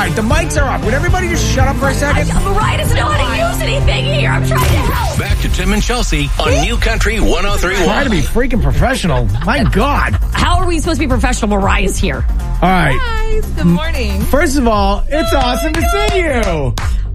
right, the mics are up. Would everybody just shut up for a second? Mariah doesn't know how to use anything here. I'm trying to help. Back to Tim and Chelsea on New Country 103.1. Try to be freaking professional. My God. How are we supposed to be professional? Mariah's here. All right. Guys, good morning. First of all, it's awesome to see you.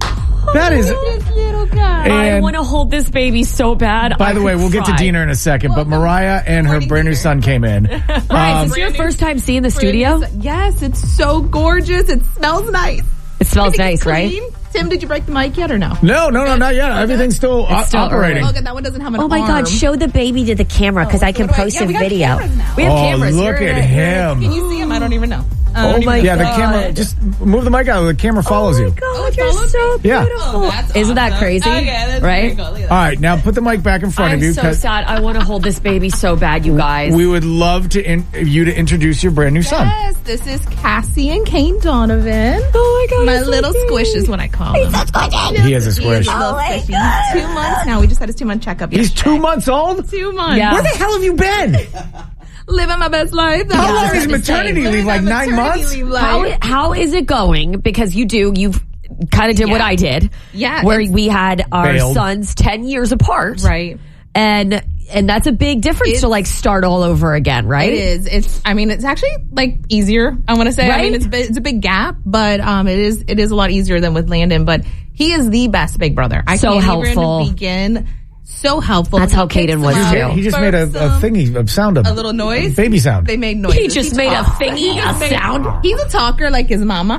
That is... Little guy. I And want to hold this baby so bad. by the way, we'll get to Dina in a second, but Mariah and her brand new son came in. Mariah, is this your first time seeing the studio? Yes, it's so gorgeous. It smells nice. It smells Everything's nice, right? clean. Tim, did you break the mic yet or no? No, not yet. Everything's still, still operating. Okay, that one doesn't have an Oh my arm. God, show the baby to the camera because I can post a we got video. cameras now. We have cameras. Look You're at in it. him. Can you see him? I don't even know. Oh my Yeah, the God. camera, just move the mic out. The camera follows you. Oh my God, you're so Yeah. beautiful. That's Isn't that awesome. crazy? Okay, that's right? very cool. Look at All right, now put the mic back in front I'm of you. so 'cause sad. I want to hold this baby so bad, you guys. we would love to you to introduce your brand new son. Yes, this is Cassie and Kane Donovan. Oh my God, My he's so little cute. squish is what I call him. He has a squish. He is a little Oh my squishy. God. He's 2 months now. We just had his 2-month checkup He's yesterday. 2 months old? 2 months. Yeah. Where the hell have you been? Living my best life. How long That's is what I'm maternity saying. leave? Like 9 Maternity months? leave life. How is it going? Because you've kind of did what I did. Yeah, Where it's- we had our Failed. sons 10 years apart. Right. And that's a big difference to like start all over again, right? It is. It's actually like easier. I want to say. Right? I mean, it's a big gap, but it is a lot easier than with Landon. But he is the best big brother. I So can't helpful. even begin. So helpful. That's how He picks Caden was, them too. up, He just made a burps them, thingy, a sound of a little noise. baby sound. They made noise. He just made a thingy, a sound. He's a talker like his mama.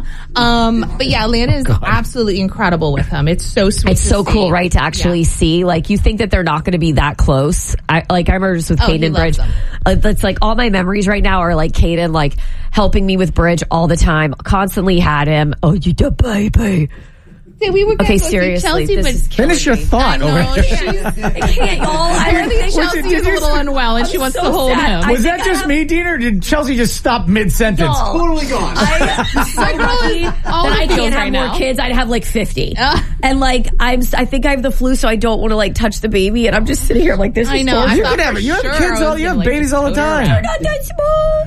But yeah, Landon is absolutely incredible with him. It's so sweet. It's to so cool, see. right? To actually Yeah. see, like, you think that they're not going to be that close. I remember just with Oh, he Caden and loves Bridge. It's like all my memories right now are like Caden, like helping me with Bridge all the time. Constantly had him. Oh, you the baby. See, we were Okay, seriously, Chelsea, this but is Finish your thought. I know, over she's- I can't, y'all. Apparently Chelsea did is a you- little unwell and she wants so to hold sad. him. Was I that think I just have- me, Dean, or did Chelsea just stop mid-sentence? No. Totally gone. I'm so lucky all that I the feels can't have right more now. kids. I'd have like 50. And like, I think I have the flu, so I don't want to like touch the baby. And I'm just sitting here like this. I is know, torture. I You thought can have for it. You have sure kids I all. was You have gonna, like, babies all the throw her time. out. Not that small.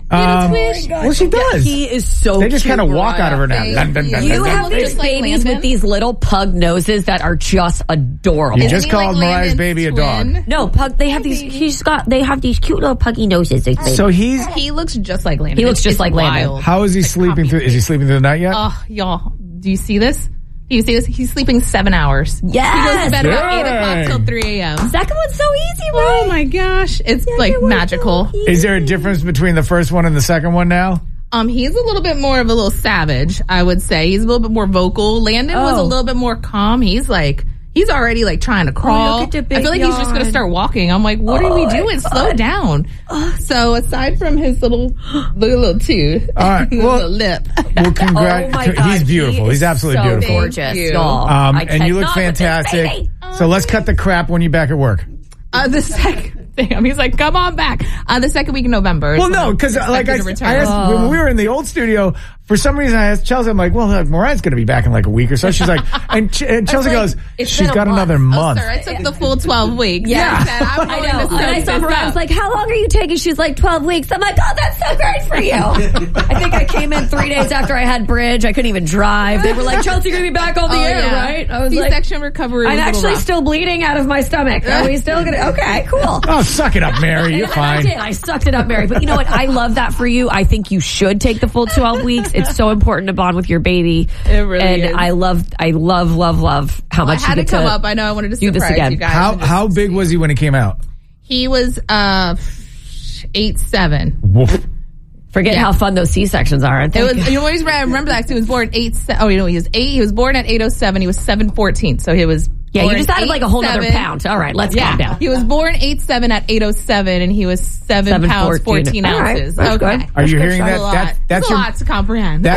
Well, she does. He is so They just cute, kind of walk out of her now. Thank Dun, dun, you. dun, You dun, dun. have these Just like babies Landon. with these little pug noses that are just adorable. You Isn't just he called like Mariah's Landon's baby a twin? dog. No, pug. They have these. They have these cute little puggy noses. So He looks just like Landon. He looks just It's like Landon. wild. how is he sleeping through? Is he sleeping through the night yet? Oh, y'all, do you see this? Do you see this? He's sleeping 7 hours. Yes. He goes to bed about 8 o'clock Dang. till 3 a.m. Second one's so easy, Oh right? my gosh. It's like Second one's magical. so easy. Is there a difference between the first one and the second one now? He's a little bit more of a little savage, I would say. He's a little bit more vocal. Landon was a little bit more calm. He's already like trying to crawl. look at the I feel like big he's just going to yawn. start walking. I'm like, what are we doing? Slow down. So aside from his little tooth, All right, well- little lip. Well, Oh congrats. my God, He's beautiful. he He's is absolutely so beautiful. Gorgeous, Thank you. y'all. I And you look cannot with this fantastic. baby. So let's cut the crap when you're back at work. The second, damn, he's like, come on back. The second week in November. is Well, when no, I'm because like I expected to return. asked when we were in the old studio, for some reason I asked Chelsea, I'm like, well, Mariah's going to be back in like a week or so. She's like, and Chelsea like, goes, it's she's been a got another Oh, month. sir, I took the full 12 weeks. Yeah. I said, I'm I willing know. to And I soak saw this her. I up. was like, "How long are you taking?" She's like, 12 weeks. I'm like, "Oh, that's so great for you." I think I came in 3 days after I had Bridge. I couldn't even drive. They were like, "Chelsea, you're gonna be back on the air, yeah. right?" I was like, C-section recovery. "I'm was a little actually rough. still bleeding out of my stomach. Are we still gonna?" Okay, cool. Oh, suck it up, Mary. You're And I fine. did. I sucked it up, Mary. But you know what? I love that for you. I think you should take the full 12 weeks. It's so important to bond with your baby. It really and is. I love how I much had you to get come to up. I know I wanted to do this surprise again. you guys. How big was he when he came out? He was 8'7". Woof. Forget Yeah. how fun those C-sections are, aren't they? It was. You always remember that 'cause he was born 8'7". Oh, you know, he was 8. He was born at 8:07. He was 7'14". So he was. Yeah, you born just added like a whole other 8'7". pound. All right, let's Yeah, calm down. he was born 8'7" at 8:07, and he was 7 pounds 14 All right, ounces. that's Okay, good. Are you hearing That's that? a lot. That's That's a your lot to comprehend. that's